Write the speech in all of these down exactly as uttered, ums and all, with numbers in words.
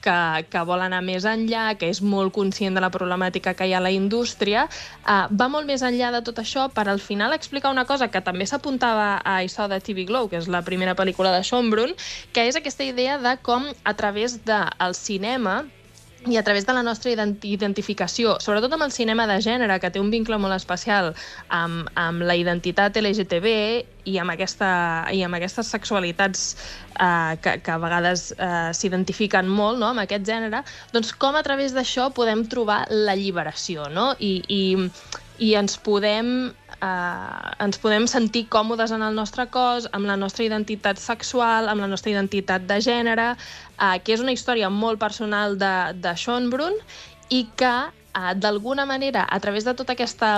que, que vol anar més enllà, que és molt conscient de la problemàtica que hi ha a la indústria, uh, va molt més enllà de tot això per al final explicar una cosa que també s'apuntava a I Saw the T V Glow, que és la primera pel·lícula de Schönbrunn, que és aquesta idea de com a través del cinema i a través de la nostra identificació, sobretot amb el cinema de gènere, que té un vincle molt especial amb, amb la identitat L G T B i amb, aquesta, i amb aquestes sexualitats eh, que, que a vegades eh, s'identifiquen molt, no?, amb aquest gènere, doncs com a través d'això podem trobar la lliberació, no? I, i, i ens podem Uh, ens podem sentir còmodes en el nostre cos, amb la nostra identitat sexual, amb la nostra identitat de gènere, uh, que és una història molt personal de, de Schönbrunn i que, uh, d'alguna manera, a través de tota aquesta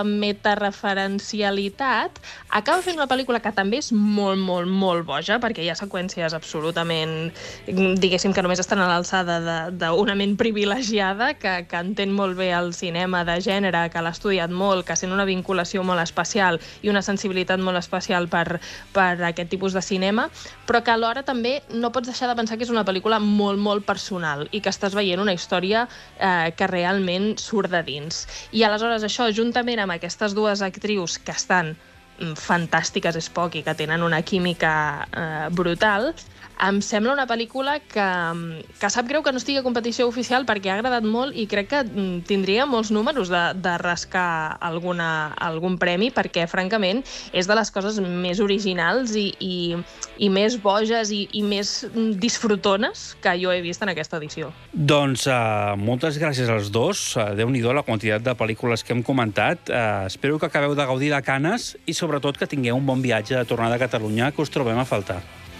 metareferencialitat, acaba fent una pel·lícula que també és molt, molt, molt boja, perquè hi ha seqüències absolutament, diguéssim, que només estan a l'alçada d'una ment privilegiada, que, que entén molt bé el cinema de gènere, que l'ha estudiat molt, que sent una vinculació molt especial i una sensibilitat molt especial per, per aquest tipus de cinema, però que alhora també no pots deixar de pensar que és una pel·lícula molt, molt personal i que estàs veient una història eh, que realment surt de dins. I aleshores això, juntament amb aquestes dues actrius que estan fantàstiques, és poc, i que tenen una química eh, brutal, em sembla una pel·lícula que, que sap greu que no estigui a competició oficial perquè ha agradat molt i crec que tindria molts números de, de rascar alguna, algun premi, perquè francament és de les coses més originals i, i, i més boges i, i més disfrutones que jo he vist en aquesta edició. Doncs uh, moltes gràcies als dos. Uh, Déu-n'hi-do la quantitat de pel·lícules que hem comentat. Uh, espero que acabeu de gaudir de Canes i sobretot que tingueu un bon viatge de tornada a Catalunya, que us trobem a faltar.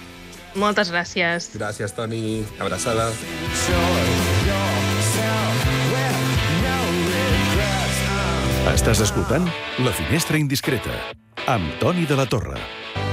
Moltes gràcies. Gràcies, Toni. Abraçada. Estàs escoltant La Finestra Indiscreta, amb Toni de la Torre.